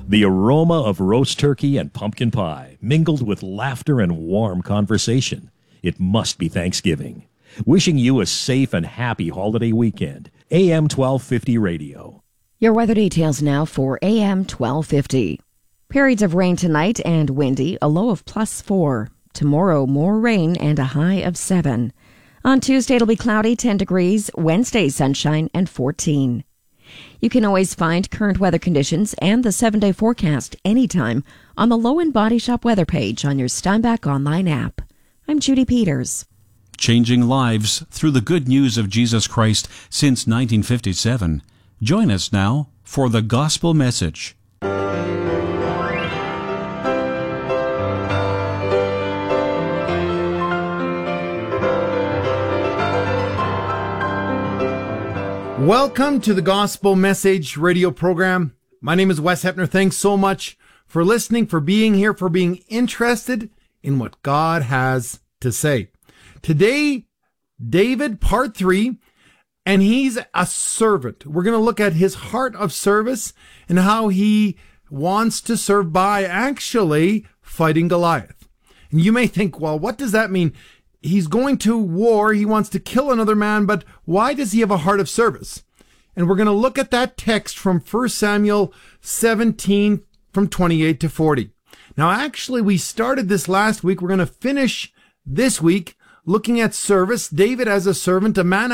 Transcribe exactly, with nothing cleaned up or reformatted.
The aroma of roast turkey and pumpkin pie, mingled with laughter and warm conversation. It must be Thanksgiving. Wishing you a safe and happy holiday weekend. A M twelve fifty Radio. Your weather details now for A M twelve fifty. Periods of rain tonight and windy, a low of plus four. Tomorrow, more rain and a high of seven. On Tuesday, it'll be cloudy, ten degrees. Wednesday, sunshine and fourteen. You can always find current weather conditions and the seven-day forecast anytime on the Low and Body Shop weather page on your Steinbach online app. I'm Judy Peters. Changing lives through the good news of Jesus Christ since nineteen fifty-seven. Join us now for the Gospel Message. Welcome to the Gospel Message radio program. My name is Wes Hepner. Thanks so much for listening, for being here, for being interested in what God has to say. Today, David, part three, and he's a servant. We're going to look at his heart of service and how he wants to serve by actually fighting Goliath. And you may think, well, what does that mean? He's going to war. He wants to kill another man, but why does he have a heart of service? And we're going to look at that text from First Samuel seventeen from twenty-eight to forty. Now, actually, we started this last week. We're going to finish this week looking at service. David as a servant, a man